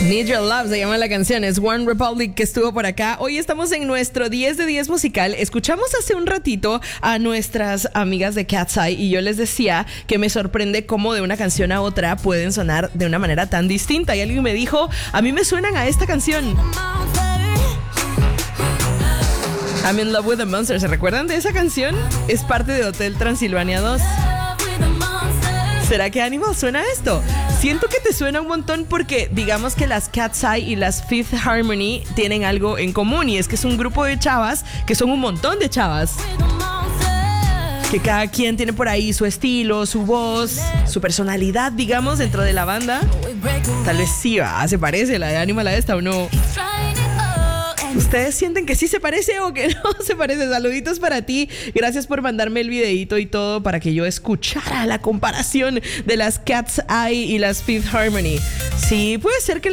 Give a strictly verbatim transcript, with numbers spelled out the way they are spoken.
Need Your Love se llama la canción, es One Republic que estuvo por acá. Hoy estamos en nuestro diez de diez musical. Escuchamos hace un ratito a nuestras amigas de Cat's Eye y yo les decía que me sorprende cómo de una canción a otra pueden sonar de una manera tan distinta. Y alguien me dijo, a mí me suenan a esta canción. I'm in Love with the Monster. ¿Se recuerdan de esa canción? Es parte de Hotel Transilvania dos. ¿Será que Animal suena a esto? Siento que te suena un montón porque digamos que las Cat's Eye y las Fifth Harmony tienen algo en común y es que es un grupo de chavas que son un montón de chavas. Que cada quien tiene por ahí su estilo, su voz, su personalidad, digamos, dentro de la banda. Tal vez sí, va, se parece la de Animal a esta o no. ¿Ustedes sienten que sí se parece o que no se parece? Saluditos para ti. Gracias por mandarme el videito y todo para que yo escuchara la comparación de las Cat's Eye y las Fifth Harmony. Sí, puede ser que